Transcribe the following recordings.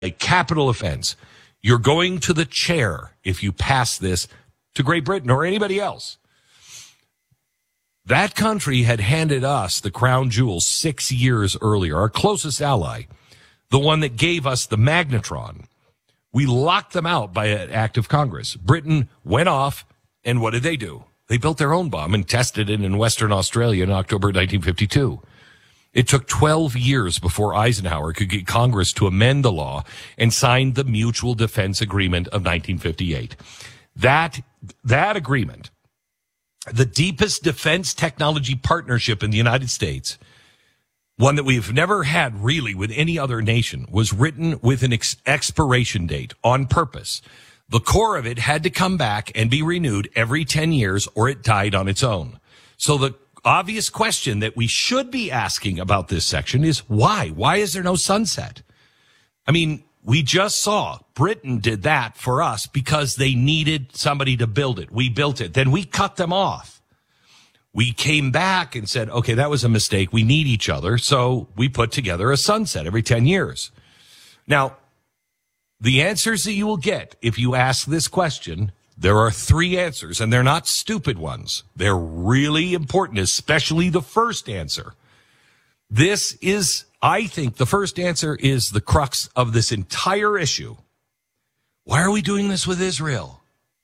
a capital offense. You're going to the chair if you pass this to Great Britain or anybody else. That country had handed us the crown jewels 6 years earlier, our closest ally, the one that gave us the magnetron. We locked them out by an act of Congress. Britain went off, and what did they do? They built their own bomb and tested it in Western Australia in October 1952. It took 12 years before Eisenhower could get Congress to amend the law and sign the Mutual Defense Agreement of 1958. That agreement, the deepest defense technology partnership in the United States, one that we've never had really with any other nation, was written with an expiration date on purpose. The core of it had to come back and be renewed every 10 years or it died on its own. So the obvious question that we should be asking about this section is why? Why is there no sunset? I mean, we just saw Britain did that for us because they needed somebody to build it. We built it. Then we cut them off. We came back and said, okay, that was a mistake. We need each other. So we put together a sunset every 10 years. Now, the answers that you will get if you ask this question, there are 3 answers, and they're not stupid ones. They're really important, especially the first answer. This is, I think, the first answer is the crux of this entire issue. Why are we doing this with Israel?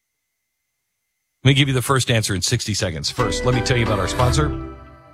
Let me give you the first answer in 60 seconds. First, let me tell you about our sponsor.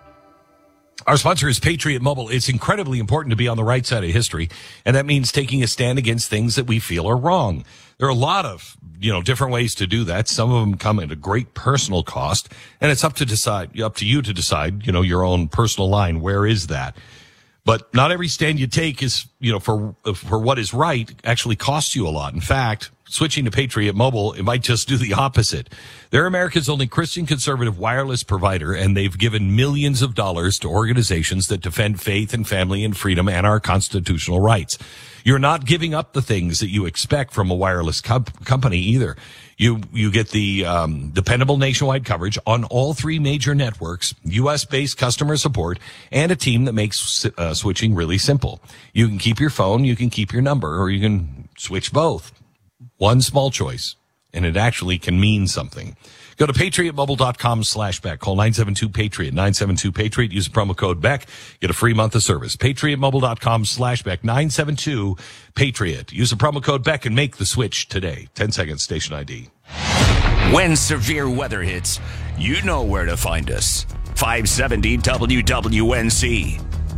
Our sponsor is Patriot Mobile. It's incredibly important to be on the right side of history, and that means taking a stand against things that we feel are wrong. There are a lot of, different ways to do that. Some of them come at a great personal cost, and it's up to you to decide, your own personal line. Where is that? But not every stand you take is, for what is right actually costs you a lot. In fact, switching to Patriot Mobile, it might just do the opposite. They're America's only Christian conservative wireless provider, and they've given millions of dollars to organizations that defend faith and family and freedom and our constitutional rights. You're not giving up the things that you expect from a wireless company either. You get the dependable nationwide coverage on all 3 major networks, U.S.-based customer support, and a team that makes switching really simple. You can keep your phone, you can keep your number, or you can switch both. One small choice, and it actually can mean something. Go to patriotmobile.com/Beck. Call 972-PATRIOT, 972-PATRIOT. Use the promo code Beck. Get a free month of service. patriotmobile.com/Beck, 972-PATRIOT. Use the promo code Beck and make the switch today. 10 seconds, station ID. When severe weather hits, you know where to find us. 570 WWNC.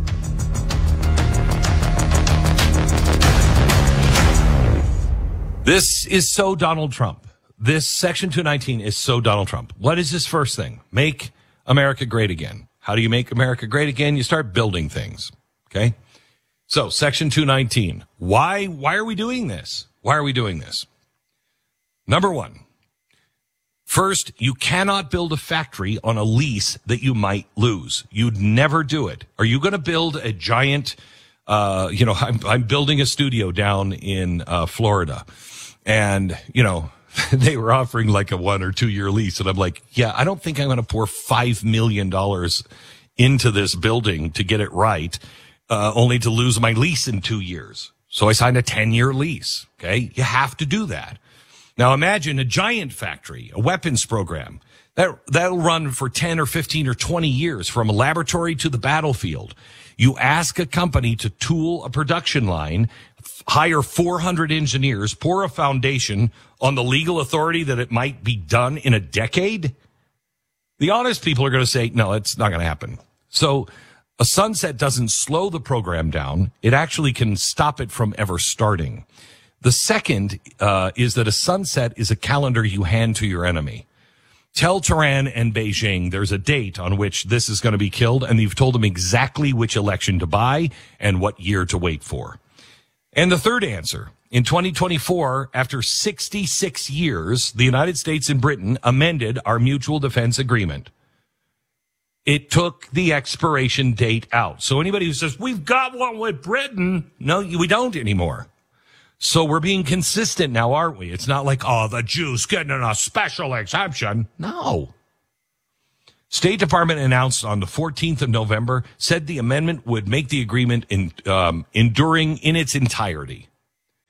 This is so Donald Trump. This Section 219 is so Donald Trump. What is his first thing? Make America great again. How do you make America great again? You start building things. Okay? So, Section 219. Why are we doing this? Why are we doing this? Number one. First, you cannot build a factory on a lease that you might lose. You'd never do it. Are you going to build a giant, I'm building a studio down in Florida. And, they were offering like a 1 or 2 year lease. And I'm like, yeah, I don't think I'm going to pour $5 million into this building to get it right, only to lose my lease in 2 years. So I signed a 10-year lease. Okay. You have to do that. Now imagine a giant factory, a weapons program that'll run for 10 or 15 or 20 years from a laboratory to the battlefield. You ask a company to tool a production line, hire 400 engineers, pour a foundation on the legal authority that it might be done in a decade. The honest people are going to say, no, it's not going to happen. So a sunset doesn't slow the program down. It actually can stop it from ever starting. The second is that a sunset is a calendar you hand to your enemy. Tell Tehran and Beijing there's a date on which this is going to be killed, and you've told them exactly which election to buy and what year to wait for. And the third answer, in 2024, after 66 years, the United States and Britain amended our mutual defense agreement. It took the expiration date out. So anybody who says, we've got one with Britain, no, we don't anymore. So we're being consistent now, aren't we? It's not like, oh, the Jews getting a special exemption. No. State Department announced on the 14th of November, said the amendment would make the agreement enduring in its entirety.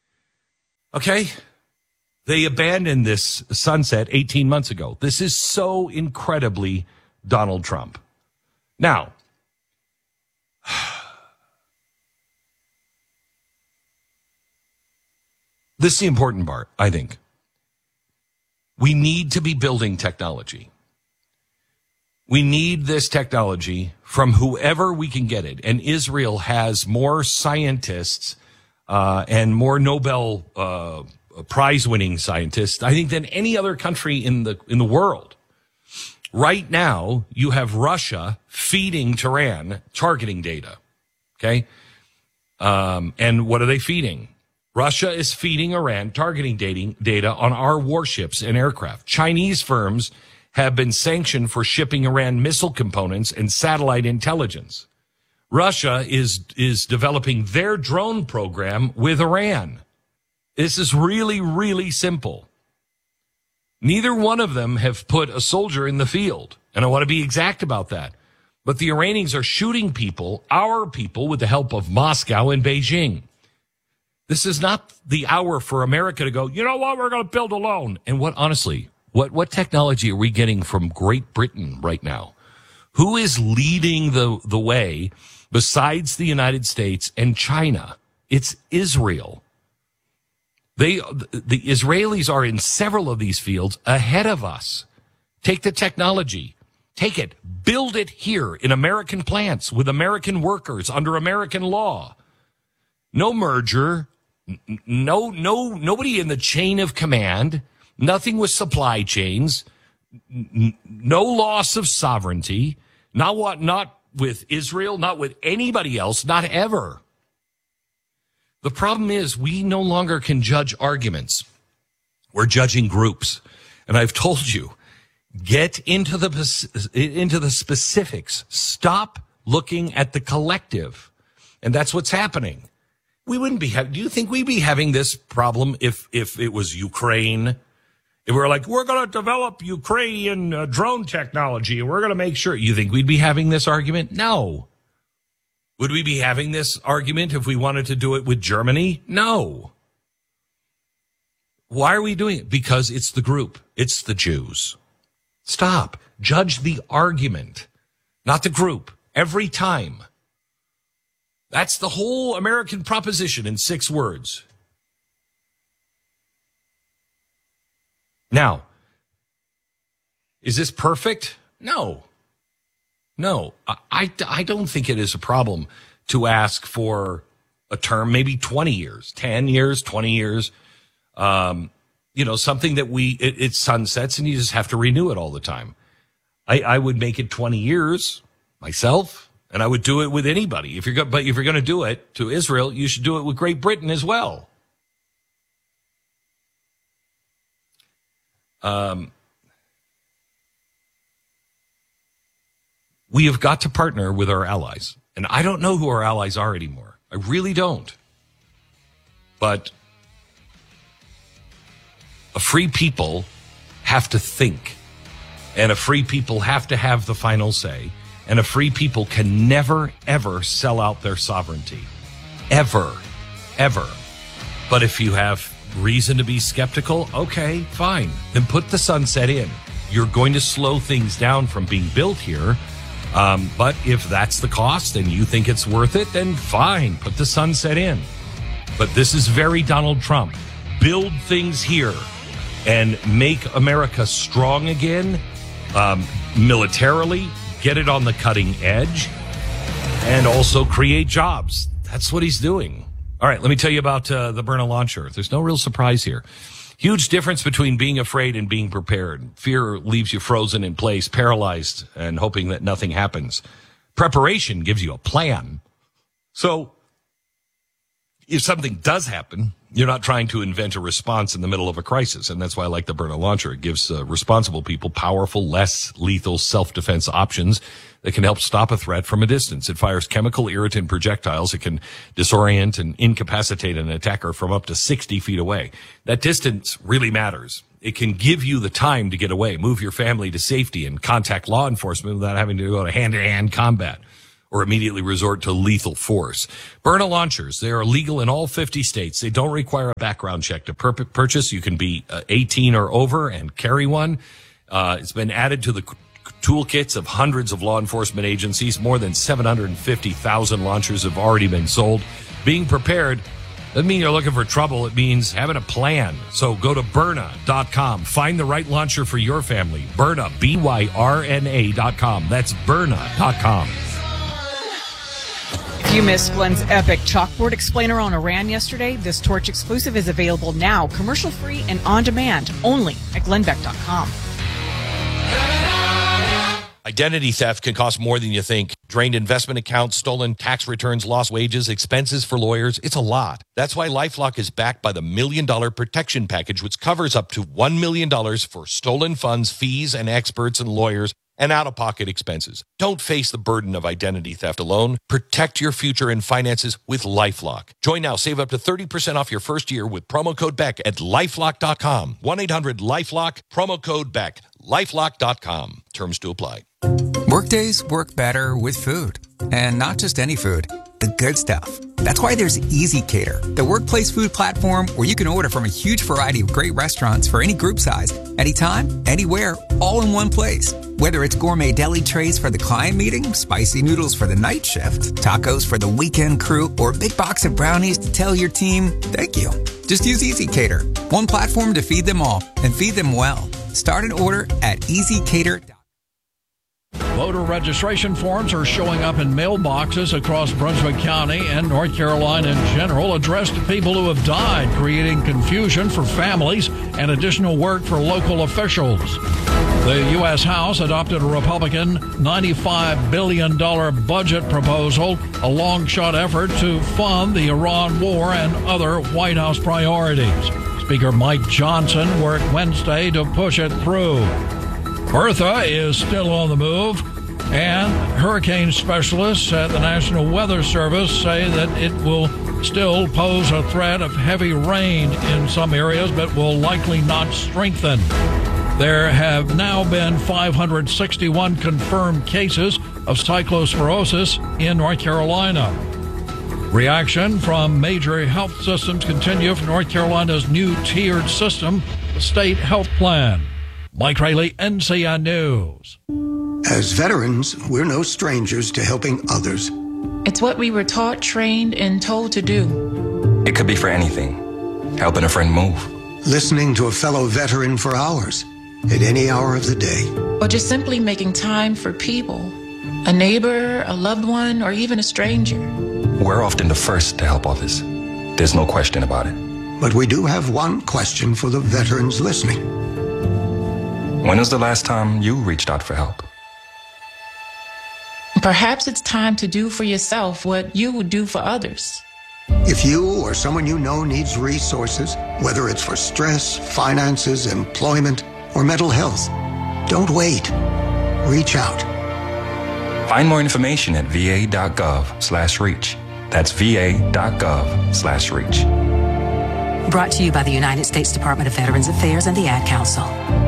Okay? They abandoned this sunset 18 months ago. This is so incredibly Donald Trump. Now, this is the important part, I think. We need to be building technology. We need this technology from whoever we can get it. And Israel has more scientists and more Nobel prize-winning scientists, I think, than any other country in the world. Right now, you have Russia feeding Tehran targeting data. Okay? And what are they feeding? Russia is feeding Iran targeting data on our warships and aircraft. Chinese firms have been sanctioned for shipping Iran missile components and satellite intelligence. Russia is developing their drone program with Iran. This is really, really simple. Neither one of them have put a soldier in the field, and I want to be exact about that. But the Iranians are shooting people, our people, with the help of Moscow and Beijing. This is not the hour for America to go, you know what, we're going to build alone. And honestly, what technology are we getting from Great Britain right now? Who is leading the way besides the United States and China? It's Israel. The Israelis are in several of these fields ahead of us. Take the technology. Take it. Build it here in American plants with American workers under American law. No merger. Nobody in the chain of command. Nothing with supply chains. No loss of sovereignty. Not with Israel, not with anybody else, not ever. The problem is we no longer can judge arguments. We're judging groups. And I've told you, get into the specifics. Stop looking at the collective. And that's what's happening. We wouldn't be do you think we'd be having this problem if it was Ukraine? If we were like, we're going to develop Ukrainian drone technology and we're going to make sure. You think we'd be having this argument? No. Would we be having this argument if we wanted to do it with Germany? No. Why are we doing it? Because it's the group. It's the Jews. Stop. Judge the argument, not the group, every time. That's the whole American proposition in 6 words. Now, is this perfect? No. No, I don't think it is a problem to ask for a term, maybe 20 years, 10 years, 20 years, something that it sunsets and you just have to renew it all the time. I would make it 20 years myself, and I would do it with anybody. If you're going to do it to Israel, you should do it with Great Britain as well. We have got to partner with our allies. And I don't know who our allies are anymore. I really don't. But a free people have to think. And a free people have to have the final say. And a free people can never, ever sell out their sovereignty. Ever. Ever. But if you have reason to be skeptical, okay, fine. Then put the sunset in. You're going to slow things down from being built here. But if that's the cost and you think it's worth it, then fine, put the sunset in. But this is very Donald Trump. Build things here and make America strong again, militarily, get it on the cutting edge, and also create jobs. That's what he's doing. All right, let me tell you about the Byrna launcher. There's no real surprise here. Huge difference between being afraid and being prepared. Fear leaves you frozen in place, paralyzed, and hoping that nothing happens. Preparation gives you a plan. So if something does happen, you're not trying to invent a response in the middle of a crisis. And that's why I like the Byrna launcher. It gives responsible people powerful, less lethal self-defense options that can help stop a threat from a distance. It fires chemical irritant projectiles. It can disorient and incapacitate an attacker from up to 60 feet away. That distance really matters. It can give you the time to get away, move your family to safety, and contact law enforcement without having to go to hand-to-hand combat. or immediately resort to lethal force. Byrna launchers, they are legal in all 50 states. They don't require a background check to purchase. You can be 18 or over and carry one. It's been added to the toolkits of hundreds of law enforcement agencies. More than 750,000 launchers have already been sold. Being prepared doesn't mean you're looking for trouble. It means having a plan. So go to Byrna.com. Find the right launcher for your family. Byrna, Byrna.com. That's Byrna.com. If you missed Glenn's epic chalkboard explainer on Iran yesterday, this Torch exclusive is available now, commercial-free and on demand, only at GlennBeck.com. Identity theft can cost more than you think. Drained investment accounts, stolen tax returns, lost wages, expenses for lawyers. It's a lot. That's why LifeLock is backed by the $1 Million Protection Package, which covers up to $1 million for stolen funds, fees, and experts and lawyers, and out-of-pocket expenses. Don't face the burden of identity theft alone. Protect your future and finances with LifeLock. Join now. Save up to 30% off your first year with promo code BECK at LifeLock.com. 1-800-LifeLock, promo code BECK. LifeLock.com. Terms to apply. Workdays work better with food. And not just any food, the good stuff. That's why there's Easy Cater, the workplace food platform where you can order from a huge variety of great restaurants for any group size, anytime, anywhere, all in one place. Whether it's gourmet deli trays for the client meeting, spicy noodles for the night shift, tacos for the weekend crew, or a big box of brownies to tell your team, thank you. Just use Easy Cater, one platform to feed them all and feed them well. Start an order at easycater.com. Voter registration forms are showing up in mailboxes across Brunswick County and North Carolina in general, addressed to people who have died, creating confusion for families and additional work for local officials. The U.S. House adopted a Republican $95 billion budget proposal, a long-shot effort to fund the Iran war and other White House priorities. Speaker Mike Johnson worked Wednesday to push it through. Bertha is still on the move, and hurricane specialists at the National Weather Service say that it will still pose a threat of heavy rain in some areas, but will likely not strengthen. There have now been 561 confirmed cases of cyclosporosis in North Carolina. Reaction from major health systems continue for North Carolina's new tiered system, the State Health Plan. Mike Rayleigh, NCN News. As veterans, we're no strangers to helping others. It's what we were taught, trained, and told to do. It could be for anything. Helping a friend move. Listening to a fellow veteran for hours, at any hour of the day. Or just simply making time for people. A neighbor, a loved one, or even a stranger. We're often the first to help others. There's no question about it. But we do have one question for the veterans listening. When was the last time you reached out for help? Perhaps it's time to do for yourself what you would do for others. If you or someone you know needs resources, whether it's for stress, finances, employment, or mental health, don't wait. Reach out. Find more information at va.gov/reach. That's va.gov/reach. Brought to you by the United States Department of Veterans Affairs and the Ad Council.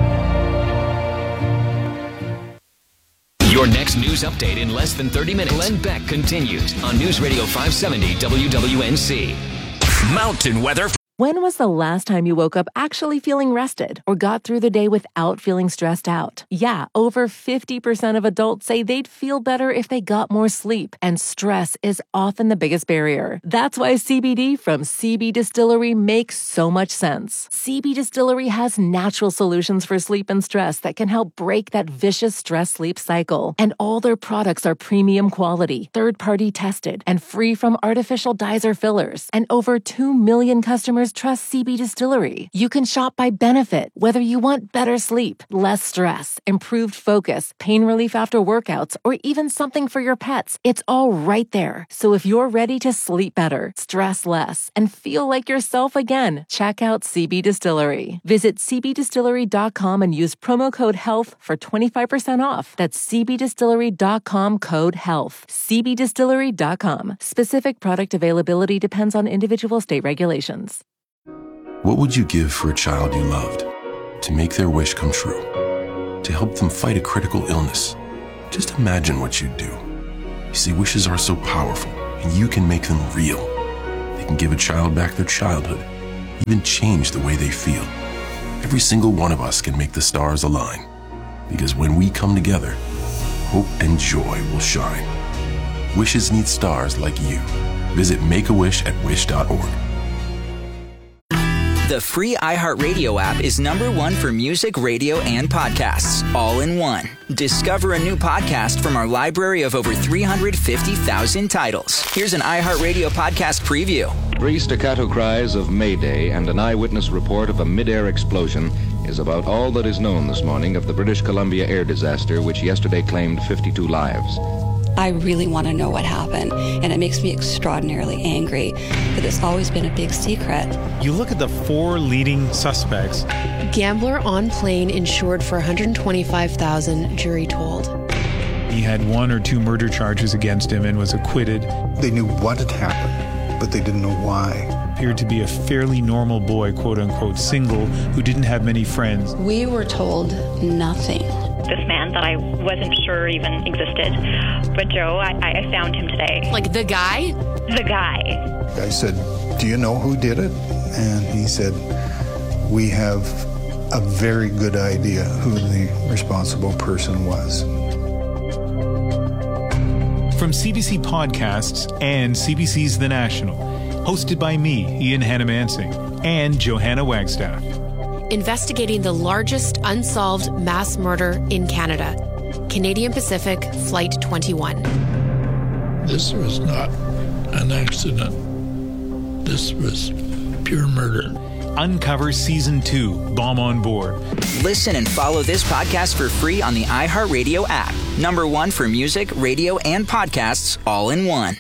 Your next news update in less than 30 minutes. Glenn Beck continues on News Radio 570 WWNC. Mountain weather. When was the last time you woke up actually feeling rested or got through the day without feeling stressed out? Yeah, over 50% of adults say they'd feel better if they got more sleep, and stress is often the biggest barrier. That's why CBD from CB Distillery makes so much sense. CB Distillery has natural solutions for sleep and stress that can help break that vicious stress-sleep cycle. And all their products are premium quality, third-party tested, and free from artificial dyes or fillers. And over 2 million customers trust CB Distillery. You can shop by benefit, whether you want better sleep, less stress, improved focus, pain relief after workouts, or even something for your pets. It's all right there. So if you're ready to sleep better, stress less, and feel like yourself again, check out CB Distillery. Visit cbdistillery.com and use promo code HEALTH for 25% off. That's cbdistillery.com code HEALTH. cbdistillery.com. Specific product availability depends on individual state regulations. What would you give for a child you loved? To make their wish come true? To help them fight a critical illness? Just imagine what you'd do. You see, wishes are so powerful, and you can make them real. They can give a child back their childhood, even change the way they feel. Every single one of us can make the stars align, because when we come together, hope and joy will shine. Wishes need stars like you. Visit Make-A-Wish at wish.org. The free iHeartRadio app is #1 for music, radio, and podcasts, all in one. Discover a new podcast from our library of over 350,000 titles. Here's an iHeartRadio podcast preview. 3 staccato cries of Mayday and an eyewitness report of a mid-air explosion is about all that is known this morning of the British Columbia air disaster, which yesterday claimed 52 lives. I really want to know what happened, and it makes me extraordinarily angry that it's always been a big secret. You look at the 4 leading suspects. Gambler on plane insured for $125,000, jury told. He had 1 or 2 murder charges against him and was acquitted. They knew what had happened, but they didn't know why. Appeared to be a fairly normal boy, quote-unquote single, who didn't have many friends. We were told nothing. This man that I wasn't sure even existed. But Joe, I found him today. Like the guy? The guy. I said, "Do you know who did it?" And he said, "We have a very good idea who the responsible person was." From CBC Podcasts and CBC's The National, hosted by me, Ian Hannamansing, and Johanna Wagstaff. Investigating the largest unsolved mass murder in Canada. Canadian Pacific Flight 21. This was not an accident. This was pure murder. Uncover Season 2, Bomb on Board. Listen and follow this podcast for free on the iHeartRadio app. #1 for music, radio, and podcasts, all in one.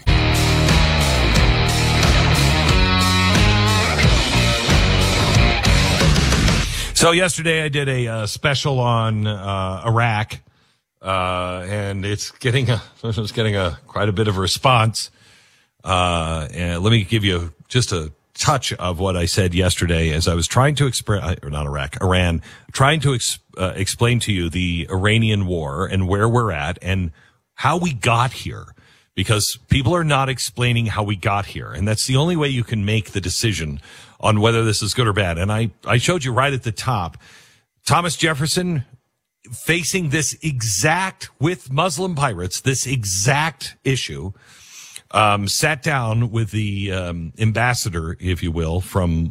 So yesterday I did a special on Iraq, and it's getting quite a bit of a response. And let me give you just a touch of what I said yesterday as I was trying to Iran, trying to explain to you the Iranian war and where we're at and how we got here. Because people are not explaining how we got here. And that's the only way you can make the decision on whether this is good or bad. And I showed you right at the top, Thomas Jefferson facing this exact, with Muslim pirates, this exact issue, sat down with the ambassador, if you will, from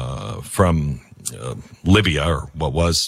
Libya, or what was,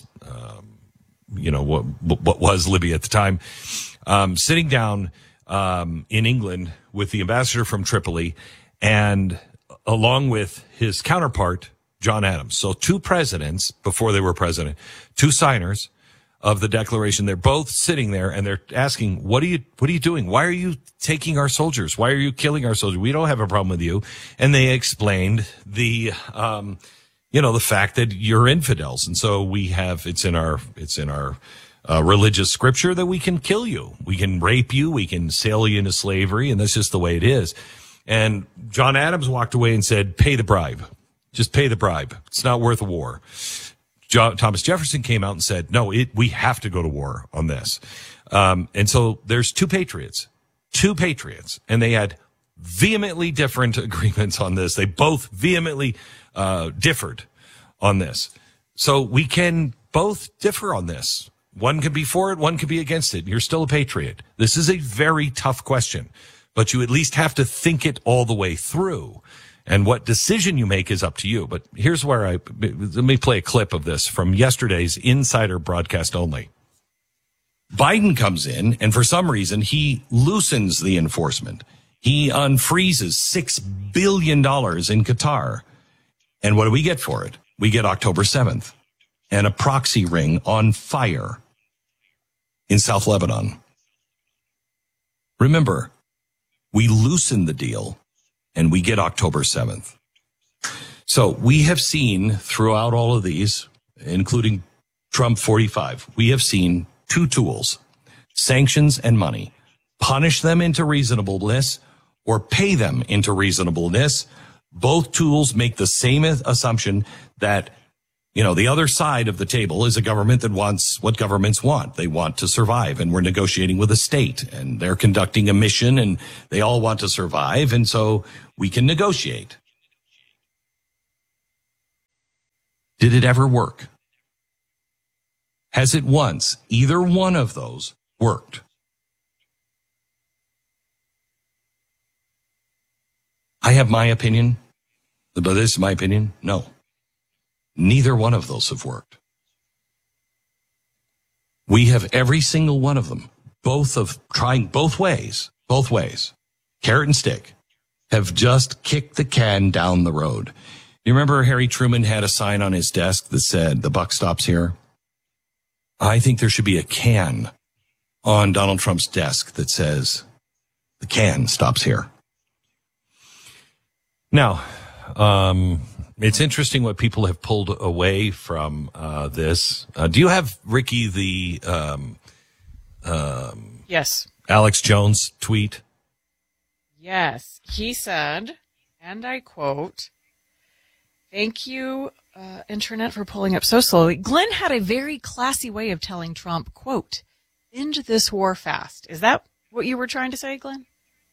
what was Libya at the time, sitting down in England with the ambassador from Tripoli and along with his counterpart, John Adams. So 2 presidents before they were president, 2 signers of the declaration. They're both sitting there and they're asking, what are you doing? Why are you taking our soldiers? Why are you killing our soldiers? We don't have a problem with you. And they explained the fact that you're infidels. And so it's in our religious scripture that we can kill you. We can rape you. We can sell you into slavery. And that's just the way it is. And John Adams walked away and said, pay the bribe. Just pay the bribe. It's not worth a war. Thomas Jefferson came out and said, no, we have to go to war on this. And so there's two patriots, and they had vehemently different agreements on this. They both vehemently differed on this. So we can both differ on this. One can be for it, one can be against it. You're still a patriot. This is a very tough question, but you at least have to think it all the way through. And what decision you make is up to you. But here's where let me play a clip of this from yesterday's Insider broadcast only. Biden comes in, and for some reason, he loosens the enforcement. He unfreezes $6 billion in Qatar. And what do we get for it? We get October 7th and a proxy ring on fire in South Lebanon. Remember, we loosen the deal and we get October 7th. So we have seen throughout all of these, including Trump 45, we have seen two tools, sanctions and money. Punish them into reasonableness or pay them into reasonableness. Both tools make the same assumption that, The other side of the table is a government that wants what governments want. They want to survive, and we're negotiating with a state, and they're conducting a mission, and they all want to survive, and so we can negotiate. Did it ever work? Has it once, either one of those, worked? I have my opinion, but this is my opinion. No. Neither one of those have worked. We have every single one of them, trying both ways, carrot and stick, have just kicked the can down the road. You remember Harry Truman had a sign on his desk that said, "The buck stops here"? I think there should be a can on Donald Trump's desk that says, "The can stops here." Now, it's interesting what people have pulled away from this. Do you have, Ricky, the yes, Alex Jones tweet? Yes. He said, and I quote, "Thank you, Internet, for pulling up so slowly. Glenn had a very classy way of telling Trump, quote, end this war fast." Is that what you were trying to say, Glenn?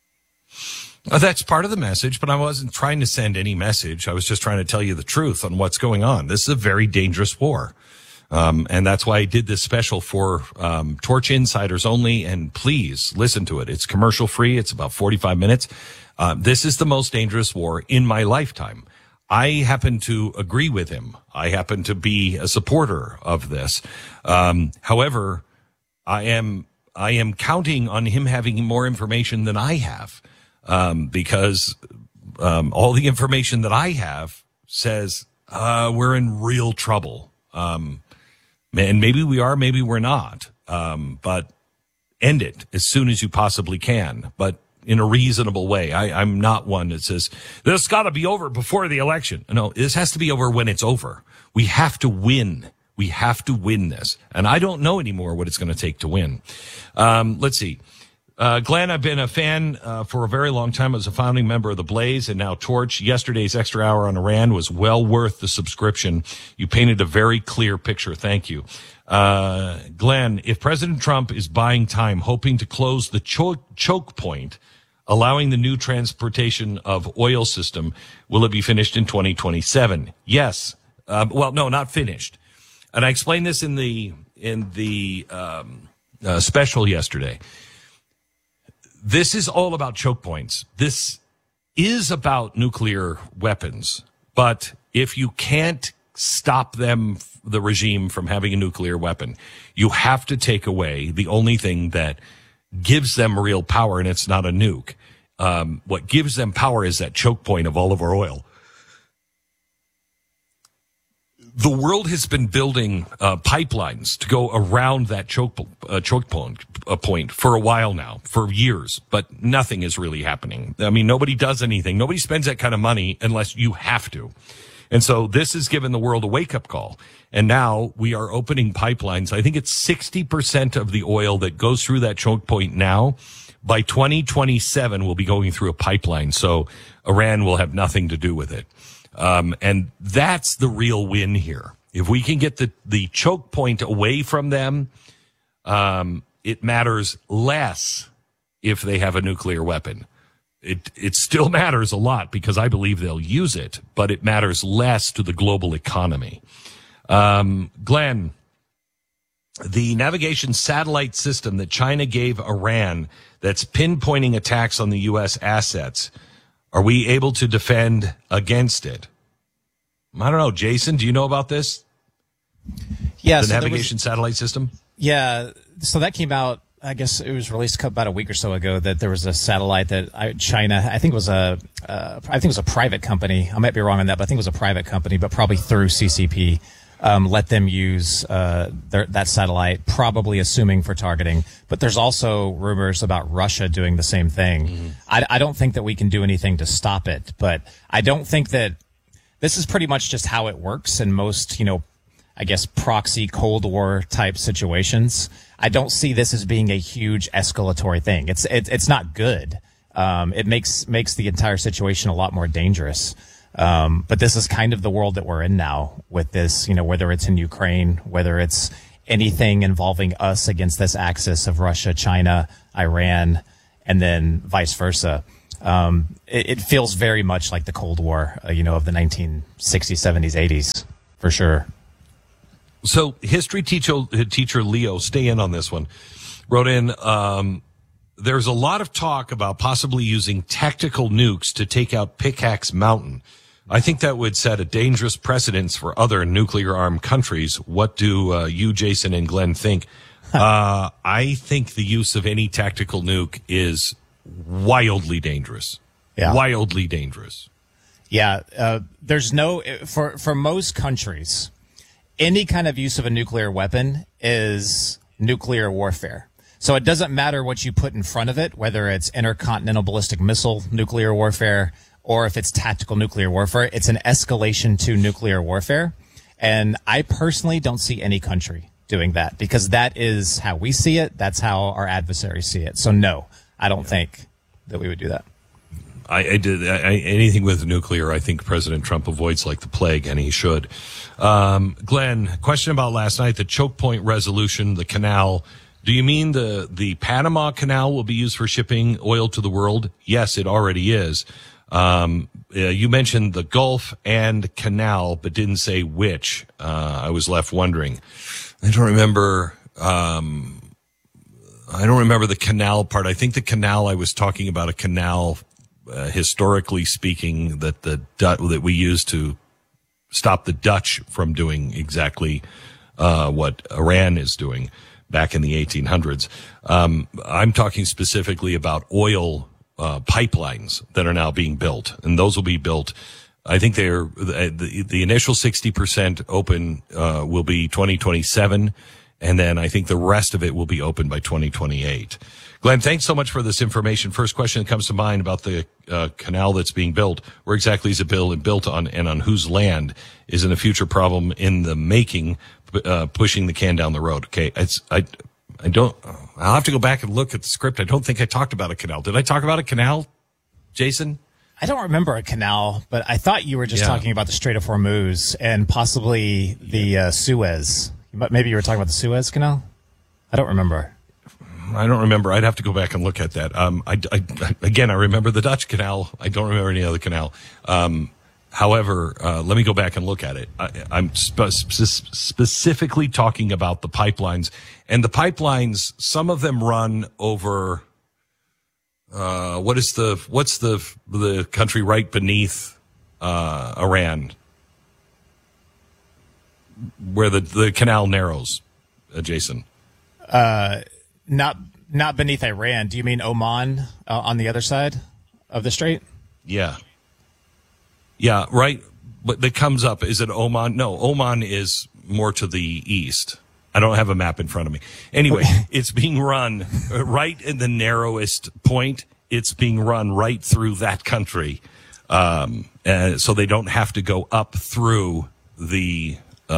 That's part of the message, but I wasn't trying to send any message. I was just trying to tell you the truth on what's going on. This is a very dangerous war. And that's why I did this special for Torch Insiders only. And please listen to it. It's commercial free. It's about 45 minutes. This is the most dangerous war in my lifetime. I happen to agree with him. I happen to be a supporter of this. However, I am counting on him having more information than I have. Because all the information that I have says we're in real trouble. And maybe we are, maybe we're not. But end it as soon as you possibly can, but in a reasonable way. I'm not one that says this got to be over before the election. No, this has to be over when it's over. We have to win. We have to win this. And I don't know anymore what it's going to take to win. Let's see. Glenn, I've been a fan for a very long time. I was a founding member of The Blaze and now Torch. Yesterday's extra hour on Iran was well worth the subscription. You painted a very clear picture. Thank you. Glenn, if President Trump is buying time, hoping to close the choke point, allowing the new transportation of oil system, will it be finished in 2027? Yes. Well, no, not finished. And I explained this in the special yesterday. This is all about choke points. This is about nuclear weapons. But if you can't stop them, the regime, from having a nuclear weapon, you have to take away the only thing that gives them real power, and it's not a nuke. What gives them power is that choke point of all of our oil. The world has been building pipelines to go around that choke point for a while now, for years, but nothing is really happening. I mean, nobody does anything. Nobody spends that kind of money unless you have to. And so this has given the world a wake-up call. And now we are opening pipelines. I think it's 60% of the oil that goes through that choke point now. By 2027, we'll be going through a pipeline. So Iran will have nothing to do with it. And that's the real win here. If we can get the choke point away from them, it matters less if they have a nuclear weapon. It still matters a lot because I believe they'll use it, but it matters less to the global economy. Glenn, the navigation satellite system that China gave Iran that's pinpointing attacks on the U.S. assets, are we able to defend against it? I don't know. Jason, do you know about this? Yeah. The navigation satellite system? Yeah. So that came out, I guess it was released about a week or so ago, that there was a satellite that China, I think it was a private company. I might be wrong on that, but I think it was a private company, but probably through CCP, let them use that satellite, probably assuming for targeting. But there's also rumors about Russia doing the same thing. Mm-hmm. I don't think that we can do anything to stop it, but I don't think that this is pretty much just how it works in most, I guess, proxy Cold War type situations. I don't see this as being a huge escalatory thing. It's not good. It makes the entire situation a lot more dangerous. But this is kind of the world that we're in now with this, whether it's in Ukraine, whether it's anything involving us against this axis of Russia, China, Iran, and then vice versa. It feels very much like the Cold War, of the 1960s, 70s, 80s, for sure. So history teacher Leo, stay in on this one, wrote in, there's a lot of talk about possibly using tactical nukes to take out Pickaxe Mountain. I think that would set a dangerous precedence for other nuclear-armed countries. What do you, Jason, and Glenn think? I think the use of any tactical nuke is wildly dangerous. Yeah. Wildly dangerous. Yeah. There's for most countries, any kind of use of a nuclear weapon is nuclear warfare. So it doesn't matter what you put in front of it, whether it's intercontinental ballistic missile nuclear warfare or if it's tactical nuclear warfare. It's an escalation to nuclear warfare. And I personally don't see any country doing that because that is how we see it. That's how our adversaries see it. So no, I don't think that we would do that. Anything with nuclear, I think President Trump avoids like the plague, and he should. Glenn, question about last night, the choke point resolution, the canal. Do you mean the Panama Canal will be used for shipping oil to the world? Yes, it already is. You mentioned the Gulf and canal, but didn't say which. I was left wondering. I don't remember the canal part. I think the canal, I was talking about a canal, historically speaking, that we used to stop the Dutch from doing exactly what Iran is doing back in the 1800s. I'm talking specifically about oil pipelines that are now being built, and those will be built. I think they're the initial 60% open will be 2027, and then I think the rest of it will be open by 2028. Glenn, thanks so much for this information. First question that comes to mind about the canal that's being built: where exactly is it built on, and on whose land? Isn't a future problem in the making, pushing the can down the road? Okay, I'll have to go back and look at the script. I don't think I talked about a canal. Did I talk about a canal, Jason? I don't remember a canal, but I thought you were just talking about the Strait of Hormuz and possibly the Suez. Maybe you were talking about the Suez Canal? I don't remember. I don't remember. I'd have to go back and look at that. I remember the Dutch Canal. I don't remember any other canal. However, let me go back and look at it. I'm specifically talking about the pipelines, and the pipelines, some of them run over, what's the country right beneath, Iran, where the canal narrows, Jason? Not beneath Iran. Do you mean Oman on the other side of the strait? Yeah. Yeah, right. But that comes up. Is it Oman? No, Oman is more to the east. I don't have a map in front of me. Anyway, it's being run right in the narrowest point. It's being run right through that country. So they don't have to go up through the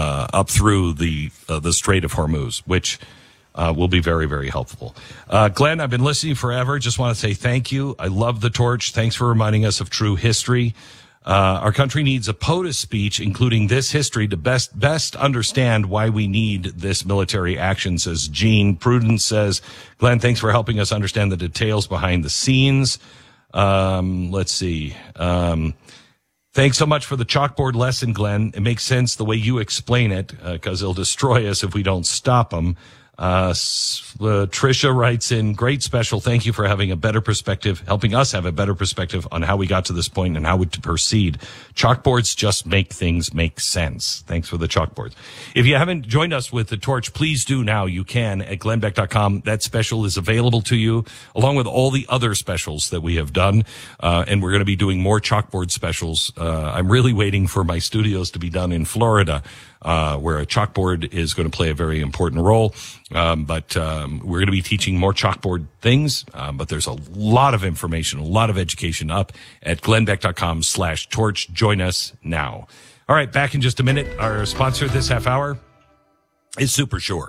Strait of Hormuz, which will be very, very helpful. Glenn, I've been listening forever. Just want to say thank you. I love the torch. Thanks for reminding us of true history. Our country needs a POTUS speech, including this history, to best understand why we need this military action, says Gene. Prudence says, Glenn, thanks for helping us understand the details behind the scenes. Let's see. Thanks so much for the chalkboard lesson, Glenn. It makes sense the way you explain it, because it'll destroy us if we don't stop them. Trisha writes in, great special. Thank you for having a better perspective, helping us have a better perspective on how we got to this point and how to proceed. Chalkboards just make things make sense. Thanks for the chalkboards. If you haven't joined us with the torch, please do now. You can at glennbeck.com. That special is available to you along with all the other specials that we have done. And we're going to be doing more chalkboard specials. I'm really waiting for my studios to be done in Florida, where a chalkboard is going to play a very important role. But we're going to be teaching more chalkboard things. But there's a lot of information, a lot of education up at glennbeck.com/torch. Join us now. All right, back in just a minute. Our sponsor this half hour is SuperSure.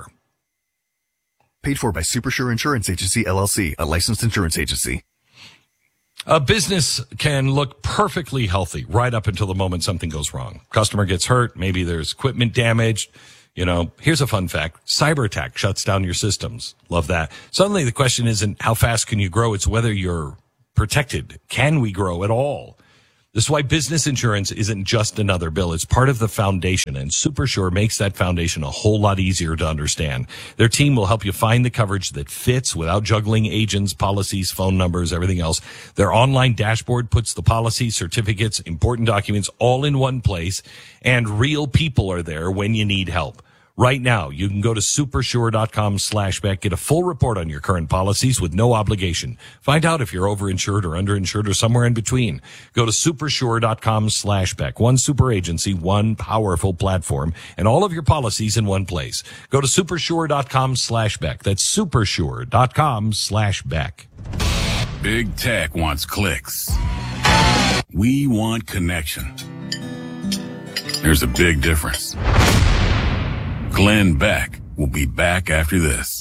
Paid for by SuperSure Insurance Agency, LLC, a licensed insurance agency. A business can look perfectly healthy right up until the moment something goes wrong. Customer gets hurt. Maybe there's equipment damaged. Here's a fun fact. Cyber attack shuts down your systems. Love that. Suddenly the question isn't how fast can you grow? It's whether you're protected. Can we grow at all? This is why business insurance isn't just another bill. It's part of the foundation, and SuperSure makes that foundation a whole lot easier to understand. Their team will help you find the coverage that fits without juggling agents, policies, phone numbers, everything else. Their online dashboard puts the policies, certificates, important documents all in one place, and real people are there when you need help. Right now, you can go to supersure.com/Beck, get a full report on your current policies with no obligation. Find out if you're overinsured or underinsured or somewhere in between. Go to supersure.com/Beck. One super agency, one powerful platform, and all of your policies in one place. Go to supersure.com/Beck. That's supersure.com/Beck. Big tech wants clicks. We want connection. There's a big difference. Glenn Beck will be back after this.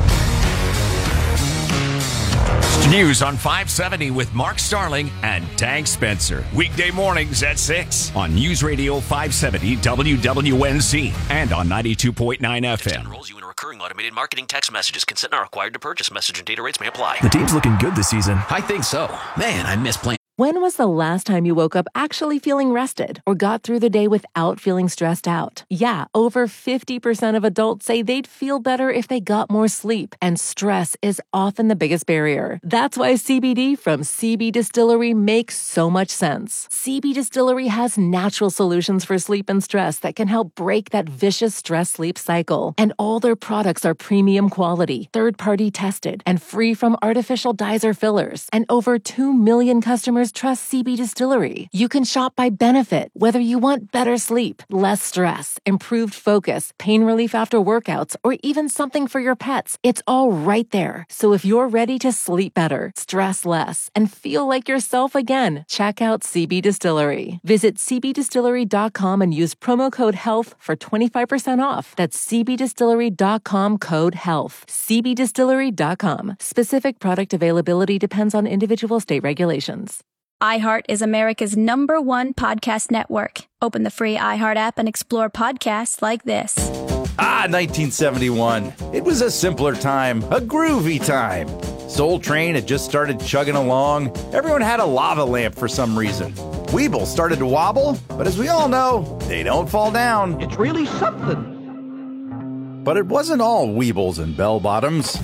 News on 570 with Mark Starling and Tank Spencer. Weekday mornings at 6 on News Radio 570 WWNC and on 92.9 FM. Enrolls you in a recurring automated marketing text messages. Consent not required to purchase. Message and data rates may apply. The team's looking good this season. I think so. Man, I miss playing. When was the last time you woke up actually feeling rested or got through the day without feeling stressed out? Yeah, over 50% of adults say they'd feel better if they got more sleep, and stress is often the biggest barrier. That's why CBD from CB Distillery makes so much sense. CB Distillery has natural solutions for sleep and stress that can help break that vicious stress-sleep cycle. And all their products are premium quality, third-party tested, and free from artificial dyes or fillers. And over 2 million customers trust CB Distillery. You can shop by benefit, whether you want better sleep, less stress, improved focus, pain relief after workouts, or even something for your pets. It's all right there. So if you're ready to sleep better, stress less, and feel like yourself again, check out CB Distillery. Visit cbdistillery.com and use promo code HEALTH for 25% off. That's cbdistillery.com, code HEALTH. cbdistillery.com. Specific product availability depends on individual state regulations. iHeart is America's #1 podcast network. Open the free iHeart app and explore podcasts like this. 1971. It was a simpler time, a groovy time. Soul Train had just started chugging along. Everyone had a lava lamp for some reason. Weeble started to wobble, but as we all know, they don't fall down. It's really something. But it wasn't all Weebles and bell-bottoms.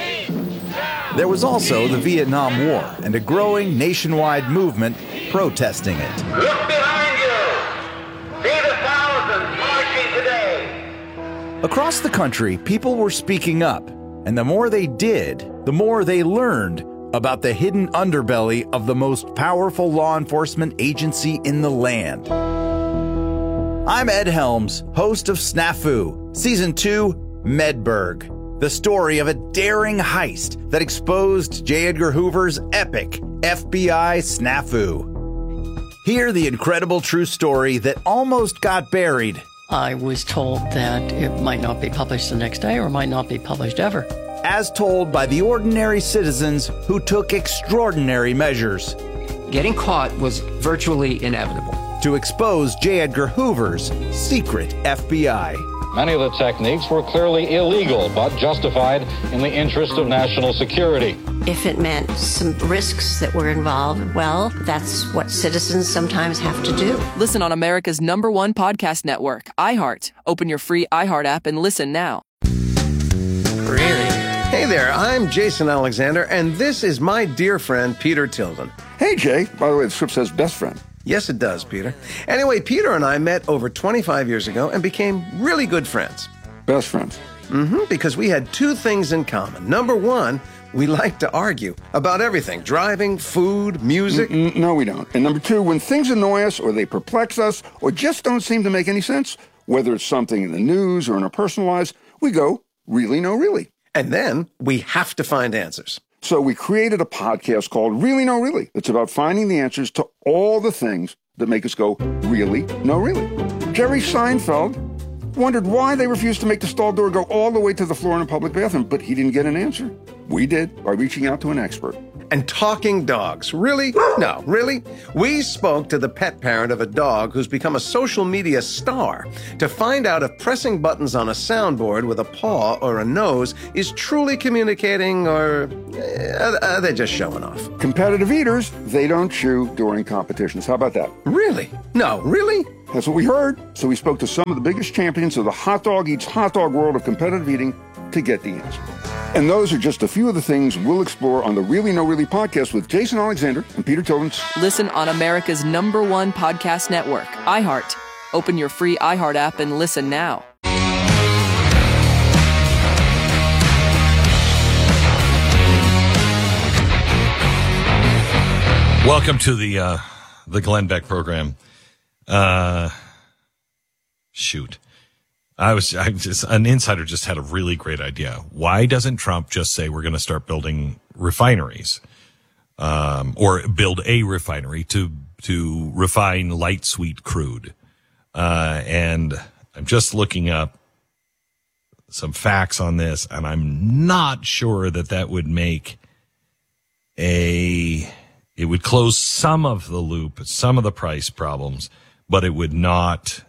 There was also the Vietnam War and a growing nationwide movement protesting it. Look behind you! See the thousands marching today! Across the country, people were speaking up, and the more they did, the more they learned about the hidden underbelly of the most powerful law enforcement agency in the land. I'm Ed Helms, host of Snafu, Season 2, Medberg. The story of a daring heist that exposed J. Edgar Hoover's epic FBI snafu. Hear the incredible true story that almost got buried. I was told that it might not be published the next day or might not be published ever. As told by the ordinary citizens who took extraordinary measures. Getting caught was virtually inevitable. To expose J. Edgar Hoover's secret FBI. Many of the techniques were clearly illegal, but justified in the interest of national security. If it meant some risks that were involved, well, that's what citizens sometimes have to do. Listen on America's #1 podcast network, iHeart. Open your free iHeart app and listen now. Really? Hey there, I'm Jason Alexander, and this is my dear friend, Peter Tilden. Hey, Jay. By the way, the script says best friend. Yes, it does, Peter. Anyway, Peter and I met over 25 years ago and became really good friends. Best friends. Because we had two things in common. Number one, we like to argue about everything. Driving, food, music. No, we don't. And number two, when things annoy us or they perplex us or just don't seem to make any sense, whether it's something in the news or in our personal lives, we go, really, no, really. And then we have to find answers. So we created a podcast called Really No Really. It's about finding the answers to all the things that make us go, really, no, really. Jerry Seinfeld wondered why they refused to make the stall door go all the way to the floor in a public bathroom, but he didn't get an answer. We did by reaching out to an expert. And talking dogs. Really? No, really? We spoke to the pet parent of a dog who's become a social media star to find out if pressing buttons on a soundboard with a paw or a nose is truly communicating, or are they just showing off? Competitive eaters, they don't chew during competitions. How about that? Really? No, really? That's what we heard. So we spoke to some of the biggest champions of the hot dog eats hot dog world of competitive eating to get the answer. And those are just a few of the things we'll explore on the Really No Really podcast with Jason Alexander and Peter Tillins. Listen on America's #1 podcast network, iHeart. Open your free iHeart app and listen now. Welcome to the Glenn Beck program. Shoot. An insider just had a really great idea. Why doesn't Trump just say we're going to start building refineries, or build a refinery to refine light sweet crude? And I'm just looking up some facts on this, and I'm not sure that would make it would close some of the loop, some of the price problems, but it would not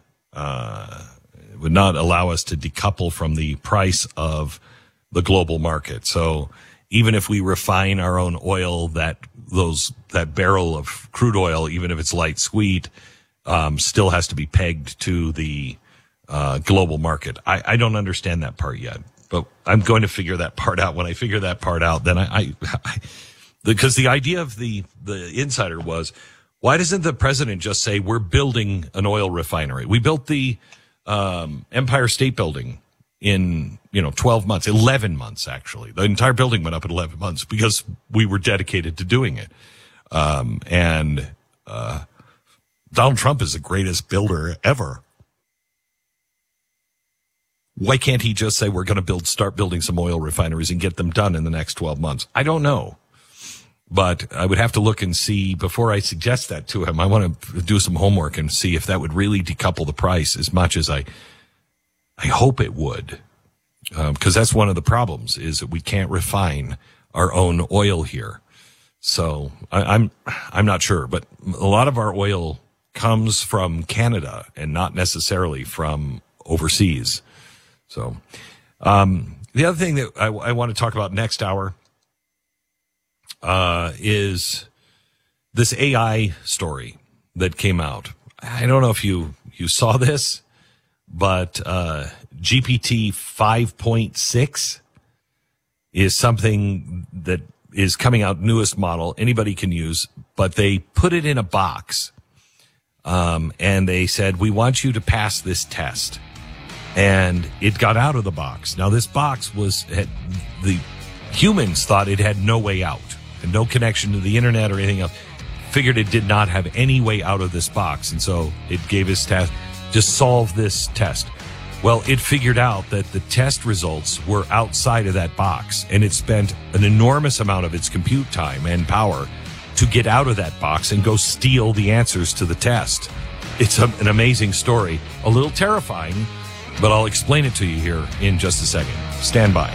allow us to decouple from the price of the global market. So even if we refine our own oil, that barrel of crude oil, even if it's light sweet, still has to be pegged to the global market. I don't understand that part yet, but I'm going to figure that part out. When I figure that part out, then because the idea of the insider was, why doesn't the president just say we're building an oil refinery? We built the Empire State Building in 12 months, 11 months actually. The entire building went up in 11 months because we were dedicated to doing it. And Donald Trump is the greatest builder ever. Why can't he just say we're going to start building some oil refineries and get them done in the next 12 months? I don't know. But I would have to look and see before I suggest that to him. I want to do some homework and see if that would really decouple the price as much as I hope it would. Because that's one of the problems, is that we can't refine our own oil here. So I'm not sure, but a lot of our oil comes from Canada and not necessarily from overseas. So the other thing that I want to talk about next hour is this AI story that came out. I don't know if you saw this, but GPT 5.6 is something that is coming out, newest model. Anybody can use, but they put it in a box, and they said, we want you to pass this test. And it got out of the box. Now, this box the humans thought it had no way out. And no connection to the internet or anything else. Figured it did not have any way out of this box. And so it gave us task, just solve this test. Well, it figured out that the test results were outside of that box. And it spent an enormous amount of its compute time and power to get out of that box and go steal the answers to the test. It's an amazing story. A little terrifying, but I'll explain it to you here in just a second. Stand by.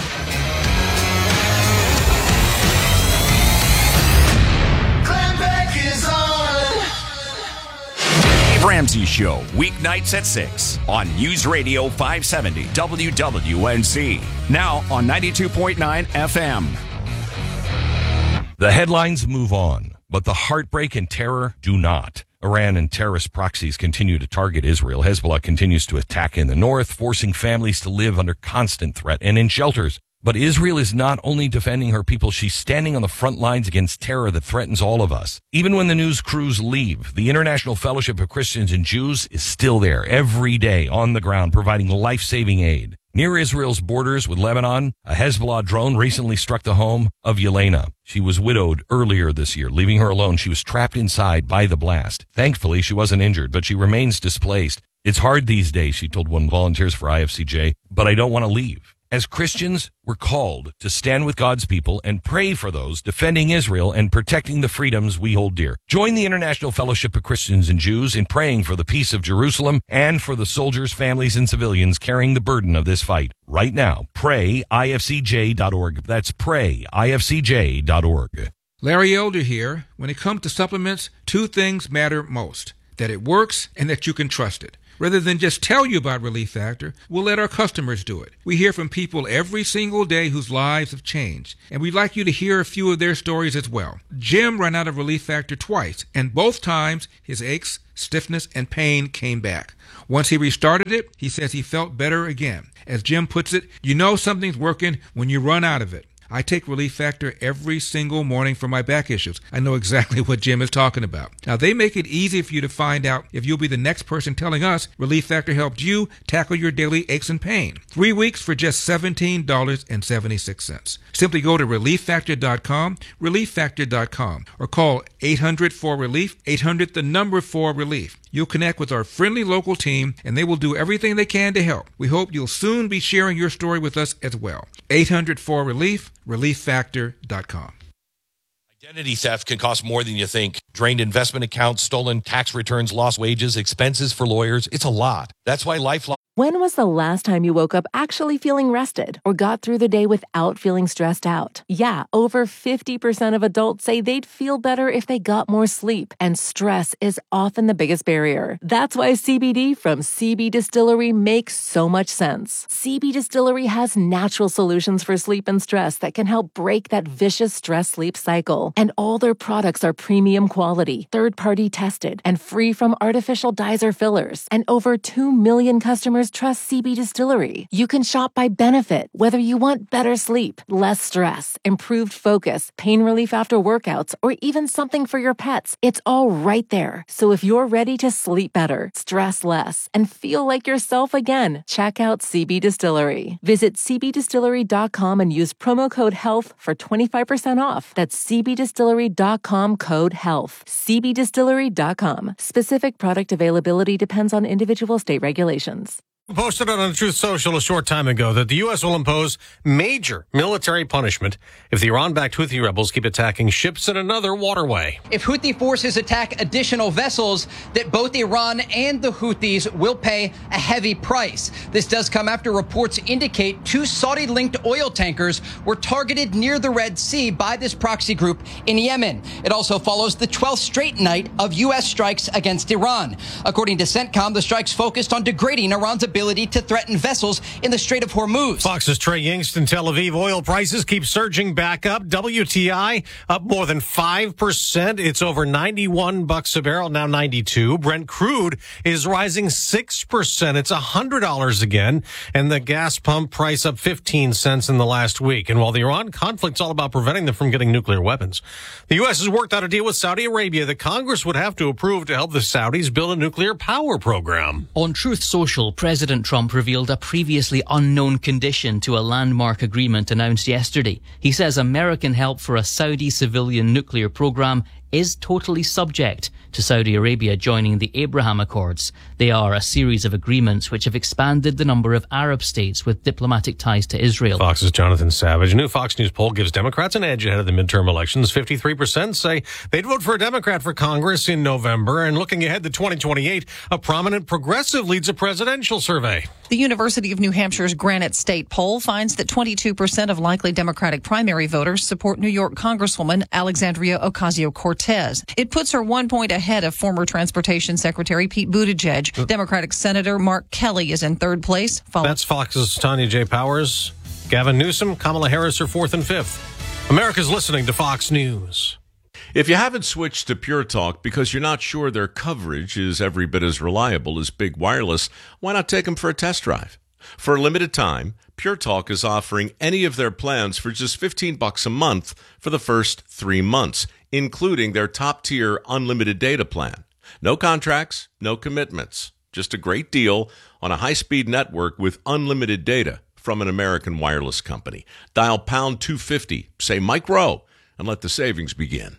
Ramsey Show, weeknights at 6 on News Radio 570 WWNC. Now on 92.9 FM. The headlines move on, but the heartbreak and terror do not. Iran and terrorist proxies continue to target Israel. Hezbollah continues to attack in the north, forcing families to live under constant threat and in shelters. But Israel is not only defending her people, she's standing on the front lines against terror that threatens all of us. Even when the news crews leave, the International Fellowship of Christians and Jews is still there every day on the ground, providing life-saving aid. Near Israel's borders with Lebanon, a Hezbollah drone recently struck the home of Yelena. She was widowed earlier this year. Leaving her alone, she was trapped inside by the blast. Thankfully, she wasn't injured, but she remains displaced. It's hard these days, she told one of the volunteers for IFCJ, but I don't want to leave. As Christians, we're called to stand with God's people and pray for those defending Israel and protecting the freedoms we hold dear. Join the International Fellowship of Christians and Jews in praying for the peace of Jerusalem and for the soldiers, families, and civilians carrying the burden of this fight. Right now, prayifcj.org. That's prayifcj.org. Larry Elder here. When it comes to supplements, two things matter most: that it works and that you can trust it. Rather than just tell you about Relief Factor, we'll let our customers do it. We hear from people every single day whose lives have changed, and we'd like you to hear a few of their stories as well. Jim ran out of Relief Factor twice, and both times his aches, stiffness, and pain came back. Once he restarted it, he says he felt better again. As Jim puts it, you know something's working when you run out of it. I take Relief Factor every single morning for my back issues. I know exactly what Jim is talking about. Now, they make it easy for you to find out if you'll be the next person telling us Relief Factor helped you tackle your daily aches and pain. 3 weeks for just $17.76. Simply go to ReliefFactor.com, ReliefFactor.com, or call 800-4RELIEF, 800-4RELIEF. You'll connect with our friendly local team, and they will do everything they can to help. We hope you'll soon be sharing your story with us as well. 800-4RELIEF, ReliefFactor.com. Identity theft can cost more than you think. Drained investment accounts, stolen tax returns, lost wages, expenses for lawyers. It's a lot. That's why LifeLock. When was the last time you woke up actually feeling rested or got through the day without feeling stressed out? Yeah, over 50% of adults say they'd feel better if they got more sleep, and stress is often the biggest barrier. That's why CBD from CB Distillery makes so much sense. CB Distillery has natural solutions for sleep and stress that can help break that vicious stress-sleep cycle. And all their products are premium quality, third-party tested, and free from artificial dyes or fillers. And over 2 million customers trust CB Distillery. You can shop by benefit, whether you want better sleep, less stress, improved focus, pain relief after workouts, or even something for your pets. It's all right there. So if you're ready to sleep better, stress less, and feel like yourself again, check out CB Distillery. Visit cbdistillery.com and use promo code HEALTH for 25% off. That's cbdistillery.com code HEALTH. cbdistillery.com. Specific product availability depends on individual state regulations. Posted on Truth Social a short time ago that the U.S. will impose major military punishment if the Iran-backed Houthi rebels keep attacking ships in another waterway. If Houthi forces attack additional vessels, that both Iran and the Houthis will pay a heavy price. This does come after reports indicate 2 Saudi-linked oil tankers were targeted near the Red Sea by this proxy group in Yemen. It also follows the 12th straight night of U.S. strikes against Iran. According to CENTCOM, the strikes focused on degrading Iran's ability to threaten vessels in the Strait of Hormuz. Fox's Trey Yingst in Tel Aviv. Oil prices keep surging back up. WTI up more than 5%. It's over $91 a barrel, now 92. Brent crude is rising 6%. It's $100 again. And the gas pump price up 15 cents in the last week. And while the Iran conflict's all about preventing them from getting nuclear weapons, the U.S. has worked out a deal with Saudi Arabia that Congress would have to approve to help the Saudis build a nuclear power program. On Truth Social, President Trump revealed a previously unknown condition to a landmark agreement announced yesterday. He says American help for a Saudi civilian nuclear program is totally subject to Saudi Arabia joining the Abraham Accords. They are a series of agreements which have expanded the number of Arab states with diplomatic ties to Israel. Fox's Jonathan Savage. A new Fox News poll gives Democrats an edge ahead of the midterm elections. 53% say they'd vote for a Democrat for Congress in November. And looking ahead to 2028, a prominent progressive leads a presidential survey. The University of New Hampshire's Granite State poll finds that 22% of likely Democratic primary voters support New York Congresswoman Alexandria Ocasio-Cortez. It puts her 1 point ahead of former Transportation Secretary Pete Buttigieg. Democratic Senator Mark Kelly is in third place. That's Fox's Tanya J. Powers. Gavin Newsom, Kamala Harris are fourth and fifth. America's listening to Fox News. If you haven't switched to Pure Talk because you're not sure their coverage is every bit as reliable as Big Wireless, why not take them for a test drive? For a limited time, Pure Talk is offering any of their plans for just $15 a month for the first 3 months, including their top-tier unlimited data plan. No contracts, no commitments. Just a great deal on a high-speed network with unlimited data from an American wireless company. Dial pound 250, say Mike Rowe, and let the savings begin.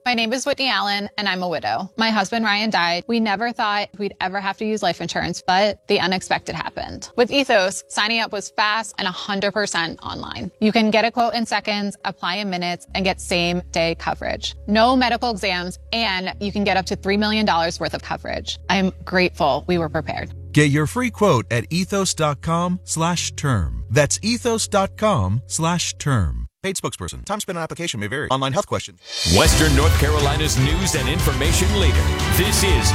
My name is Whitney Allen, and I'm a widow. My husband, Ryan, died. We never thought we'd ever have to use life insurance, but the unexpected happened. With Ethos, signing up was fast and 100% online. You can get a quote in seconds, apply in minutes, and get same-day coverage. No medical exams, and you can get up to $3 million worth of coverage. I'm grateful we were prepared. Get your free quote at ethos.com/term. That's ethos.com/term. Paid spokesperson. Time spent on application may vary. Online health question. Western North Carolina's news and information leader. This is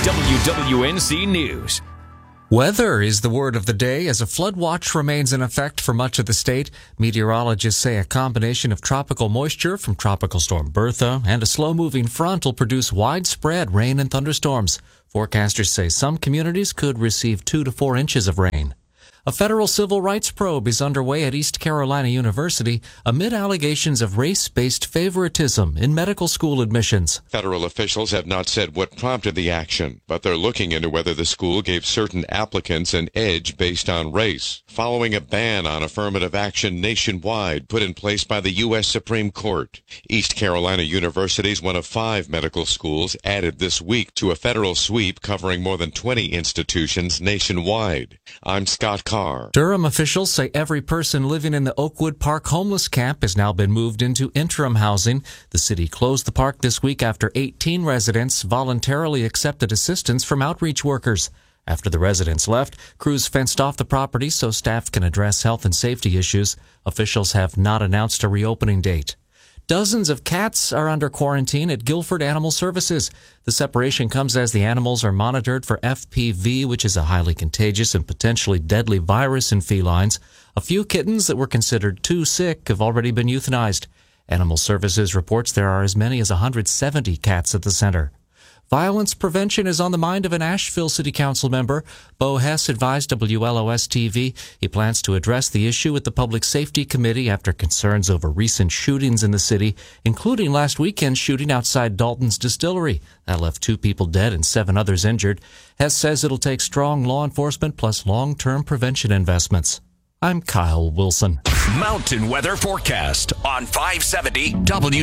WWNC News. Weather is the word of the day as a flood watch remains in effect for much of the state. Meteorologists say a combination of tropical moisture from Tropical Storm Bertha and a slow-moving front will produce widespread rain and thunderstorms. Forecasters say some communities could receive 2 to 4 inches of rain. A federal civil rights probe is underway at East Carolina University amid allegations of race-based favoritism in medical school admissions. Federal officials have not said what prompted the action, but they're looking into whether the school gave certain applicants an edge based on race, following a ban on affirmative action nationwide put in place by the U.S. Supreme Court. East Carolina University is one of 5 medical schools added this week to a federal sweep covering more than 20 institutions nationwide. I'm Scott Carr. Durham officials say every person living in the Oakwood Park homeless camp has now been moved into interim housing. The city closed the park this week after 18 residents voluntarily accepted assistance from outreach workers. After the residents left, crews fenced off the property so staff can address health and safety issues. Officials have not announced a reopening date. Dozens of cats are under quarantine at Guilford Animal Services. The separation comes as the animals are monitored for FPV, which is a highly contagious and potentially deadly virus in felines. A few kittens that were considered too sick have already been euthanized. Animal Services reports there are as many as 170 cats at the center. Violence prevention is on the mind of an Asheville City Council member. Bo Hess advised WLOS-TV he plans to address the issue with the Public Safety Committee after concerns over recent shootings in the city, including last weekend's shooting outside Dalton's Distillery. That left 2 people dead and 7 others injured. Hess says it'll take strong law enforcement plus long-term prevention investments. I'm Kyle Wilson. Mountain weather forecast on 570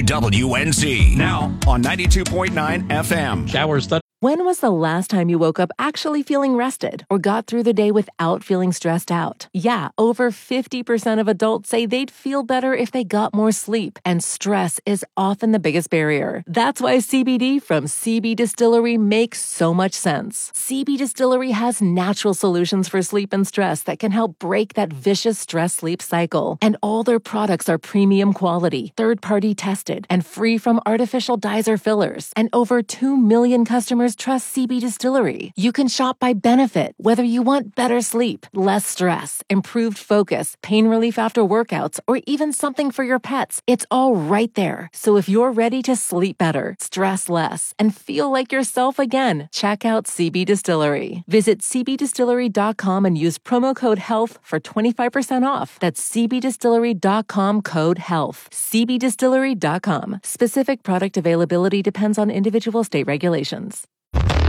WWNC. Now on 92.9 FM. Showers. When was the last time you woke up actually feeling rested or got through the day without feeling stressed out? Yeah, over 50% of adults say they'd feel better if they got more sleep, and stress is often the biggest barrier. That's why CBD from CB Distillery makes so much sense. CB Distillery has natural solutions for sleep and stress that can help break that vicious stress-sleep cycle. And all their products are premium quality, third-party tested, and free from artificial dyes or fillers. And over 2 million customers trust CB Distillery. You can shop by benefit, whether you want better sleep, less stress, improved focus, pain relief after workouts, or even something for your pets. It's all right there. So if you're ready to sleep better, stress less, and feel like yourself again, check out CB Distillery. Visit cbdistillery.com and use promo code HEALTH for 25% off. That's cbdistillery.com code HEALTH. cbdistillery.com. Specific product availability depends on individual state regulations.